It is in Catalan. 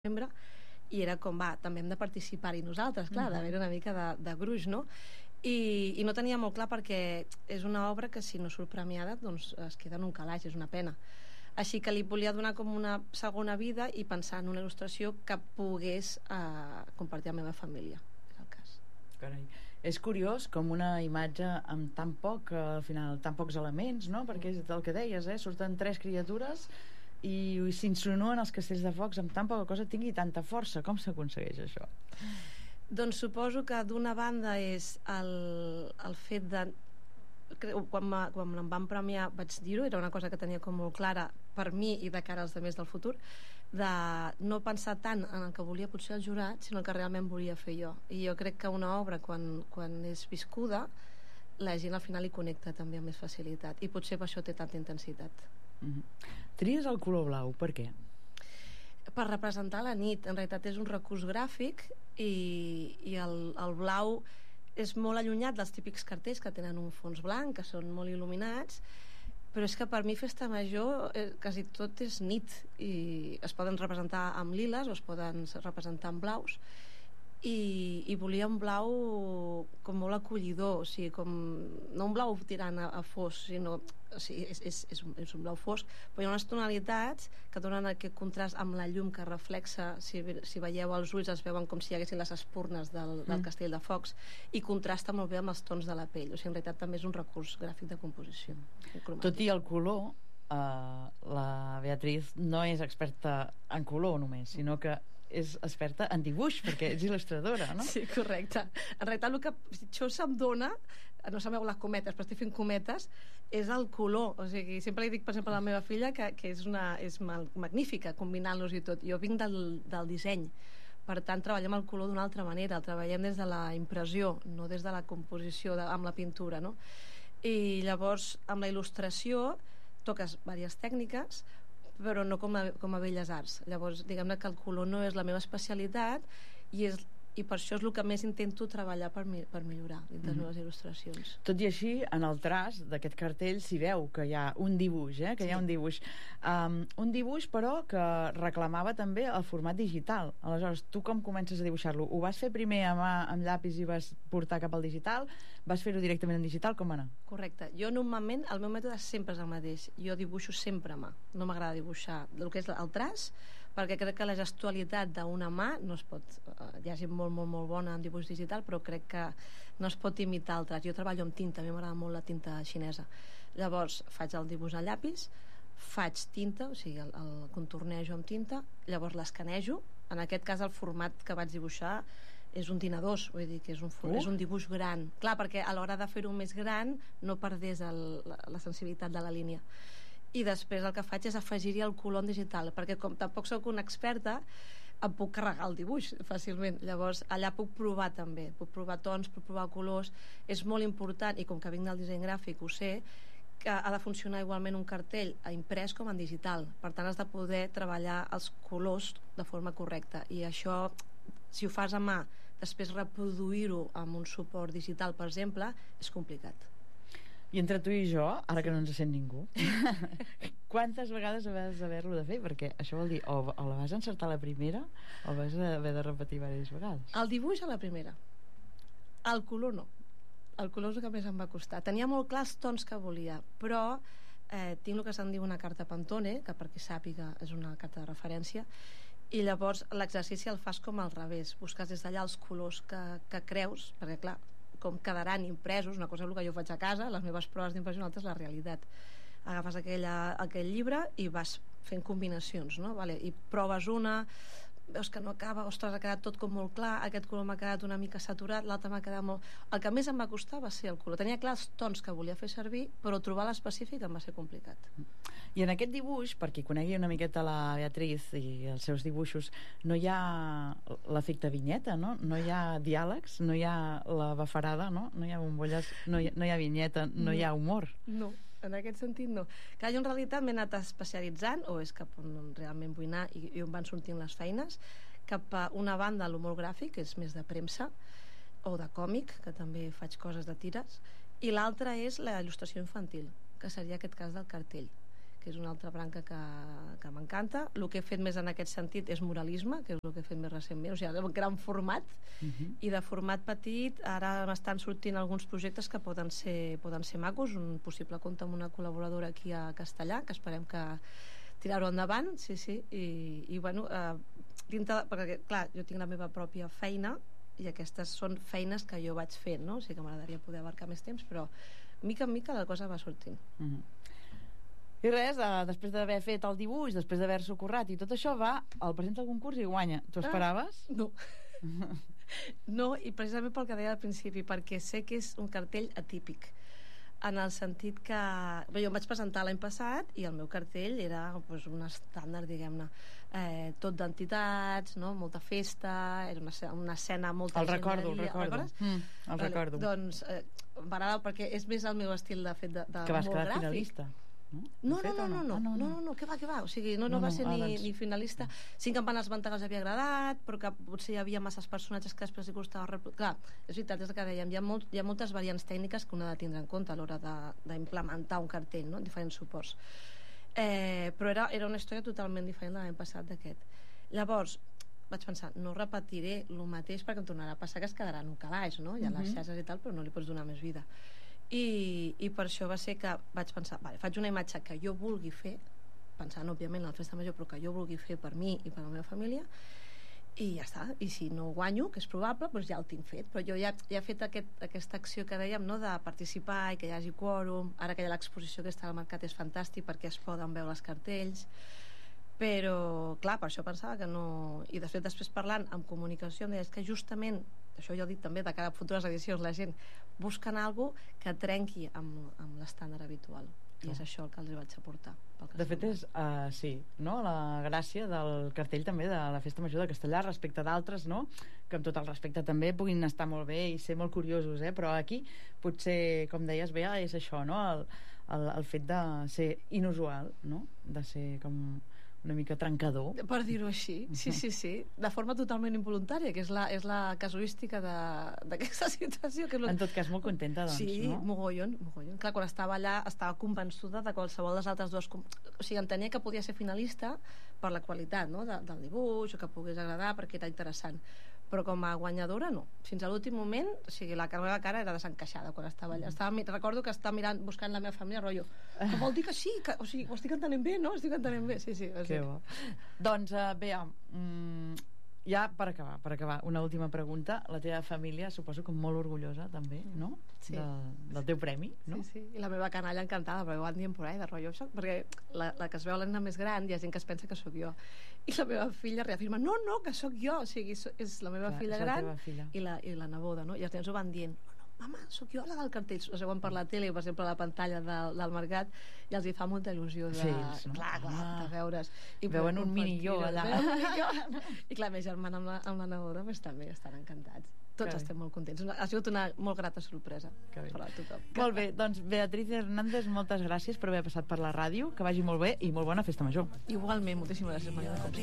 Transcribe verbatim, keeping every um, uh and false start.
novembre, i era com, va, també hem de participar-hi nosaltres, clar, mm -hmm. d'haver una mica de, de gruix, no? I, i no tenia molt clar perquè és una obra que si no surt premiada doncs es queda en un calaix, és una pena. Així que li volia donar com una segona vida i pensar en una il·lustració que pogués eh, compartir amb la meva família, és el cas. Carai. És curiós com una imatge amb tan poc, al final, tan pocs elements, no? Perquè és el que deies, eh? Surten tres criatures i s'insinuen els castells de focs amb tan poca cosa, tingui tanta força. Com s'aconsegueix això? Doncs suposo que d'una banda és el, el fet de... quan, ma, quan em van premiar vaig dir-ho, era una cosa que tenia com molt clara per mi i de cara als altres del futur, de no pensar tant en el que volia potser el jurat, sinó el que realment volia fer jo. I jo crec que una obra quan, quan és viscuda, la gent al final hi connecta també amb més facilitat, i potser per això té tanta intensitat. Mm-hmm. Tries el color blau, per què? Per representar la nit. En realitat és un recurs gràfic i, i el, el blau és molt allunyat dels típics cartells que tenen un fons blanc, que són molt il·luminats, però és que per mi Festa Major eh, quasi tot és nit i es poden representar amb liles o es poden representar amb blaus, i, i volia un blau com molt acollidor, o sigui, com, no un blau tirant a, a fosc, sinó, o sigui, és, és, és, un, és un blau fosc, però hi ha unes tonalitats que donen aquest contrast amb la llum que reflexa, si, si veieu els ulls es veuen com si hi haguessin les espurnes del, del mm. castell de focs, i contrasta molt bé amb els tons de la pell, o sigui, en realitat també és un recurs gràfic de composició cromàtic. Tot i el color, Uh, la Beatriz no és experta en color només, sinó que és experta en dibuix, perquè ets il·lustradora, no? Sí, correcte. En realitat el que això se'm dona, no sabeu les cometes, però estic fent cometes, és el color. O sigui, sempre li dic, per exemple, a la meva filla que, que és, una, és magnífica combinant-los i tot. Jo vinc del, del disseny, per tant treballem el color d'una altra manera, el treballem des de la impressió, no des de la composició de, amb la pintura, no? I llavors amb la il·lustració toques diverses tècniques, però no com a, com a belles arts. Llavors, diguem-ne que el color no és la meva especialitat i, és, i per això és el que més intento treballar per, mi, per millorar dintre mm-hmm. les il·lustracions. Tot i així, en el traç d'aquest cartell s'hi veu que hi ha un dibuix, eh? que sí. hi ha un dibuix. Um, un dibuix, però, que reclamava també el format digital. Aleshores, tu com comences a dibuixar-lo? Ho vas fer primer a mà, amb llapis i vas portar cap al digital? Vas fer-ho directament en digital? Com va anar? Correcte. Jo normalment, el meu mètode sempre és el mateix. Jo dibuixo sempre a mà. No m'agrada dibuixar el que és el traç, perquè crec que la gestualitat d'una mà no es pot... Hi ha gent molt, molt, molt bona en dibuix digital, però crec que no es pot imitar el traç. Jo treballo amb tinta, a mi m'agrada molt la tinta xinesa. Llavors, faig el dibuix a llapis, faig tinta, o sigui, el, el contornejo amb tinta, llavors l'escanejo. En aquest cas, el format que vaig dibuixar és un dinar dos, vull dir que és un, uh. és un dibuix gran. Clar, perquè a l'hora de fer-ho més gran no perdés el, la, la sensibilitat de la línia. I després el que faig és afegir-hi el color en digital, perquè com tampoc sóc una experta em puc carregar el dibuix fàcilment, llavors allà puc provar també, puc provar tons, puc provar colors. És molt important, i com que vinc del disseny gràfic ho sé, que ha de funcionar igualment un cartell a imprès com en digital, per tant has de poder treballar els colors de forma correcta, i això, si ho fas a mà, després reproduir-ho amb un suport digital, per exemple, és complicat. I entre tu i jo, ara que no ens sent ningú, quantes vegades vas haver-lo de fer? Perquè això vol dir, o, o la vas encertar a la primera o vas haver de repetir diverses vegades. El dibuix a la primera, el color no. El color és el que més em va costar. Tenia molt clar els tons que volia, però eh, tinc el que se'n diu una carta Pantone, que per qui sàpiga és una carta de referència, i llavors l'exercici el fas com al revés, busques des d'allà els colors que, que creus, perquè clar, com quedaran impresos, una cosa és el que jo faig a casa, les meves proves d'impressió, una altra és la realitat. Agafes aquella, aquell llibre i vas fent combinacions, no? Vale, i proves una, veus que no acaba, ostres, ha quedat tot com molt clar, aquest color m'ha quedat una mica saturat, l'altre m'ha quedat molt... El que més em va costar va ser el color. Tenia clar els tons que volia fer servir, però trobar l'específic em va ser complicat. I en aquest dibuix, per qui conegui una miqueta la Beatriz i els seus dibuixos, no hi ha l'efecte vinyeta, no? No hi ha diàlegs, no hi ha la bafarada, no? No hi ha bombolles, no hi ha, no hi ha vinyeta, no, no hi ha humor. No, en aquest sentit no. Que jo en realitat m'he anat especialitzant, o és cap on realment vull anar i, i on van sortint les feines, cap a una banda l'humor gràfic, que és més de premsa, o de còmic, que també faig coses de tires, i l'altra és la il·lustració infantil, que seria aquest cas del cartell, que és una altra branca que, que m'encanta. El que he fet més en aquest sentit és muralisme, que és el que he fet més recentment, o sigui, un gran format, uh-huh. i de format petit ara m'estan sortint alguns projectes que poden ser, poden ser macos, un possible compte amb una col·laboradora aquí a Castellà, que esperem que tirar-ho endavant, sí, sí, i, i bueno, eh, dintre, perquè clar, jo tinc la meva pròpia feina i aquestes són feines que jo vaig fent, no? O sigui que m'agradaria poder abarcar més temps, però mica en mica la cosa va sortint. Uh-huh. I res, eh, després d'haver fet el dibuix, després d'haver-s'ho currat i tot això, va, el presenta al concurs i guanya. T'ho esperaves? Ah, no. No, i precisament pel que deia al principi, perquè sé que és un cartell atípic, en el sentit que bé, jo em vaig presentar l'any passat i el meu cartell era pues, un estàndard, diguem-ne, eh, tot d'entitats, no? Molta festa, era una, una escena, molta el gent recordo, el recordo. Mm, el vale, recordo. Doncs eh, m'agrada perquè és més el meu estil de fet de, de que vas molt quedar gràfic. Finalista. No? No, no, no, no, no, no, no, no, que va, que va, o sigui, no, no, no va ser no, ni, doncs... ni finalista. Sí que em van esmentar que els havia agradat, però que potser hi havia masses personatges que després li costava... Rep... Clar, és veritat, és el que dèiem, hi ha, molt, hi ha moltes variants tècniques que un ha de tindre en compte a l'hora d'implementar un cartell, no?, en diferents suports. Eh, però era, era una història totalment diferent de l'any passat d'aquest. Llavors, vaig pensar, no repetiré el mateix perquè em tornarà a passar que es quedarà en un calaix, no? Hi ha uh-huh. les xarxes i tal, però no li pots donar més vida. I, i per això va ser que vaig pensar, vale, faig una imatge que jo vulgui fer, pensant òbviament en la festa major, però que jo vulgui fer per mi i per la meva família, i ja està, i si no guanyo, que és probable, doncs ja el tinc fet, però jo ja, ja he fet aquest, aquesta acció que dèiem, no?, de participar i que hi hagi quòrum. Ara que hi ha l'exposició que està al mercat és fantàstic perquè es poden veure els cartells, però clar, per això pensava que no... I després, després parlant amb comunicació em deia, és que justament, això jo ho dic també de cara a futures edicions, la gent busquen alguna cosa que trenqui amb, amb l'estàndard habitual, i oh. és això el que els vaig aportar. De fet és, uh, sí, no? La gràcia del cartell també de la Festa Major de Castellà respecte d'altres, no?, que amb tot el respecte també puguin estar molt bé i ser molt curiosos, eh? Però aquí potser, com deies, Bea, és això, no?, el, el, el fet de ser inusual, no?, de ser com una mica trencador, per dir-ho així, sí, sí, sí, de forma totalment involuntària, que és la, és la casuística d'aquesta situació, que en tot cas molt contenta, doncs, sí, no? mogollon, mogollon. Clar, quan estava allà estava convençuda de qualsevol de les altres dues, o sigui, entenia que podia ser finalista per la qualitat, no?, de, del dibuix, o que pogués agradar perquè era interessant, però com a guanyadora no, fins a l'últim moment, o sigui, la meva cara era desencaixada quan estava allà. Estava, recordo que estava mirant, buscant la meva família, rotllo, que vol dir que sí, que, o sigui, ho estic entenent bé, no? Estic entenent bé, sí, sí. Que bo. Doncs, uh, Bea, mm, ja per acabar, per acabar, una última pregunta. La teva família, suposo que molt orgullosa també, no?, sí. del, del teu premi, no? Sí, sí, i la meva canalla encantada, perquè ho van dient por ahí, de rotllo, soc, perquè la, la que es veu la nena més gran hi ha gent que es pensa que sóc jo, i la meva filla reafirma, no, no, que sóc jo, o sigui, és la meva Clar, filla gran la filla. I, la, i la neboda, no? I els nens ho van dient, no, no, mama, sóc jo la del cartell, o sigui, per la tele, per exemple, a la pantalla del, del mercat, i els hi fa molta il·lusió de, sí, no? clar, clar, ah. de veure's. I veuen un mini jo allà. I clar, la germana amb la, amb la neboda pues, també estan encantats. Tots estem molt contents. Ha sigut una molt grata sorpresa per a tothom. Molt bé, doncs Beatriz Hernández, moltes gràcies per haver passat per la ràdio, que vagi molt bé i molt bona festa major. Igualment, moltíssimes gràcies, Maria.